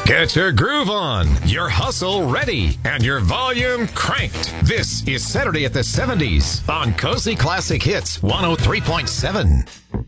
Get your groove on, your hustle ready, and your volume cranked. This is Saturday at the 70s on Cozy Classic Hits 103.7.